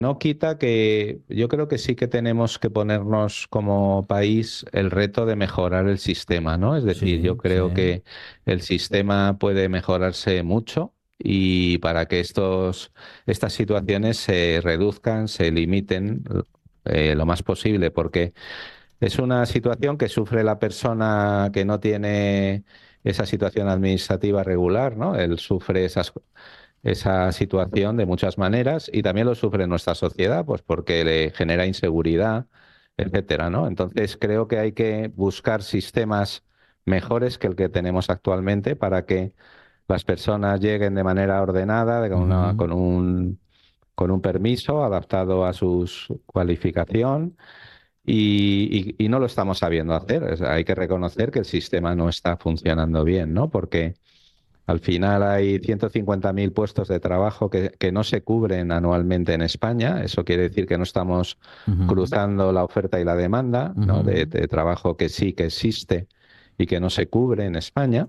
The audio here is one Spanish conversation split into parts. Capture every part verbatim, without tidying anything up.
No quita que yo creo que sí que tenemos que ponernos como país el reto de mejorar el sistema, ¿no? Es decir, yo Sí, sí. creo que el sistema puede mejorarse mucho y para que estos, estas situaciones se reduzcan, se limiten eh, lo más posible, porque es una situación que sufre la persona que no tiene esa situación administrativa regular, ¿no? Él sufre esas esa situación de muchas maneras y también lo sufre nuestra sociedad, pues porque le genera inseguridad, etcétera, ¿no? Entonces creo que hay que buscar sistemas mejores que el que tenemos actualmente para que las personas lleguen de manera ordenada, de- con una- Ujú. con un, con un permiso adaptado a su cualificación y, y- y no lo estamos sabiendo hacer. O sea, hay que reconocer que el sistema no está funcionando bien, ¿no? Porque al final hay ciento cincuenta mil puestos de trabajo que, que no se cubren anualmente en España. Eso quiere decir que no estamos Ujú. cruzando la oferta y la demanda, ¿no? de, Ujú. de trabajo que sí que existe y que no se cubre en España.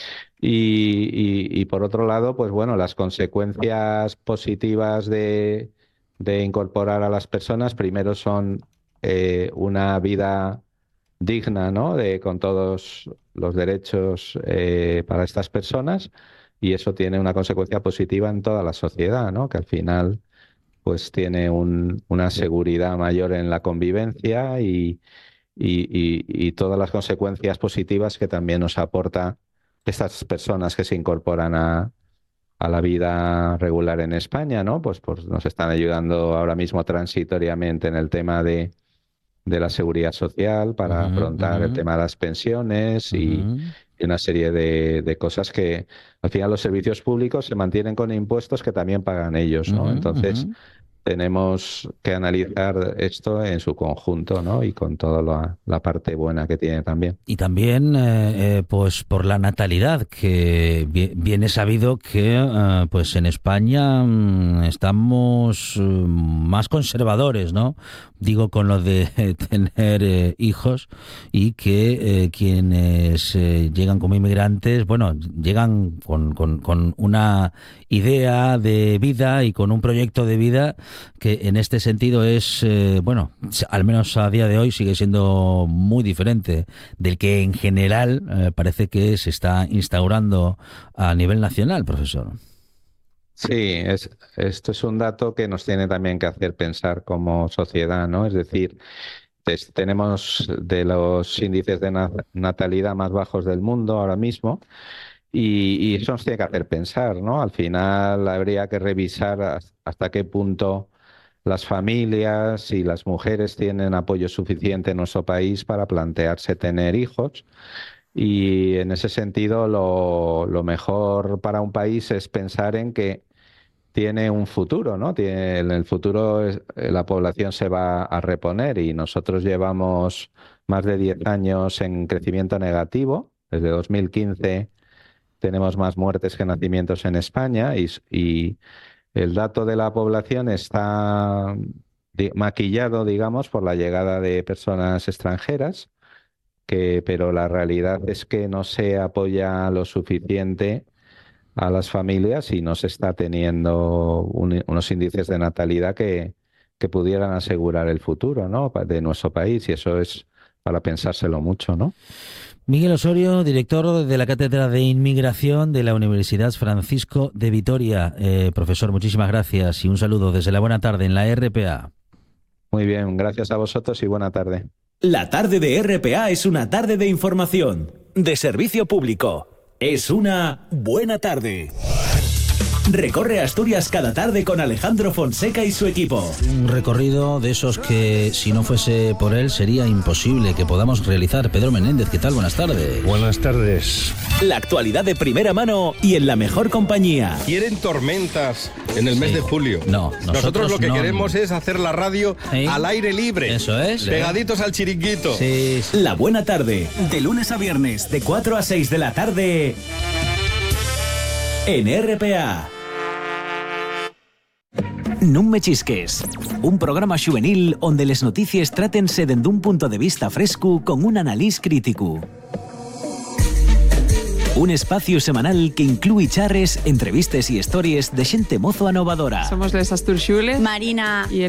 Y, y- y por otro lado, pues bueno, las consecuencias positivas de, de incorporar a las personas primero son eh, una vida digna, ¿no? De, con todos los derechos eh, para estas personas y eso tiene una consecuencia positiva en toda la sociedad, ¿no? Que al final pues tiene un- una seguridad mayor en la convivencia y, y- y- y todas las consecuencias positivas que también nos aporta estas personas que se incorporan a, a la vida regular en España, ¿no? Pues, pues nos están ayudando ahora mismo transitoriamente en el tema de de la seguridad social para Ujú. afrontar el Ujú. tema de las pensiones y, Ujú. y una serie de, de cosas que al final los servicios públicos se mantienen con impuestos que también pagan ellos, ¿no? Ujú. Entonces Ujú. tenemos que analizar esto en su conjunto, ¿no? Y con toda la, la parte buena que tiene también. Y también, eh, eh, pues por la natalidad, que vi- bien es sabido que, eh, pues en España mm, estamos eh, más conservadores, ¿no? Digo con lo de tener eh, hijos y que eh, quienes eh, llegan como inmigrantes, bueno, llegan con, con, con una idea de vida y con un proyecto de vida que en este sentido es, eh, bueno, al menos a día de hoy sigue siendo muy diferente del que en general eh, parece que se está instaurando a nivel nacional, profesor. Sí, es, esto es un dato que nos tiene también que hacer pensar como sociedad, ¿no? Es decir, tes- tenemos de los índices de na- natalidad más bajos del mundo ahora mismo. Y, y eso nos tiene que hacer pensar, ¿no? Al final habría que revisar has- hasta qué punto las familias y las mujeres tienen apoyo suficiente en nuestro país para plantearse tener hijos. Y en ese sentido, lo, lo mejor para un país es pensar en que tiene un futuro, ¿no? Tiene, en el futuro es- eh, la población se va a reponer y nosotros llevamos más de diez años en crecimiento negativo. Desde dos mil quince tenemos más muertes que nacimientos en España y, y el dato de la población está di- maquillado, digamos, por la llegada de personas extranjeras, que, pero la realidad es que no se apoya lo suficiente a las familias y no se está teniendo un- unos índices de natalidad que, que pudieran asegurar el futuro, ¿no? pa- de nuestro país y eso es para pensárselo mucho, ¿no? Miguel Osorio, director de la Cátedra de Inmigración de la Universidad Francisco de Vitoria. Eh, profesor, muchísimas gracias y un saludo desde la buena tarde en la R P A. Muy bien, gracias a vosotros y buena tarde. La tarde de R P A es una tarde de información, de servicio público. Es una buena tarde. Recorre Asturias cada tarde con Alejandro Fonseca y su equipo. Un recorrido de esos que, si no fuese por él, sería imposible que podamos realizar. Pedro Menéndez, ¿qué tal? Buenas tardes. Buenas tardes. La actualidad de primera mano y en la mejor compañía. Quieren tormentas en el mes Sí. de julio. No, nosotros, Nosotros lo que no. queremos es hacer la radio ¿Sí? al aire libre. Eso es. Pegaditos al chiringuito. Sí, sí. La buena tarde, de lunes a viernes, de cuatro a seis de la tarde, en R P A. Non me chisques, un programa juvenil onde les notícies trátense dende un punto de vista fresco con un analís crítico. Un espacio semanal que inclui charres, entrevistes y historias de xente mozo anovadora. Somos les Asturxules, Marina y el